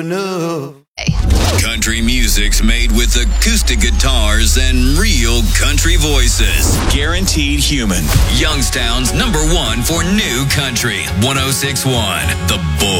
Country music's made with acoustic guitars and real country voices. Guaranteed human. Youngstown's #1 for new country. 106.1 The Bull.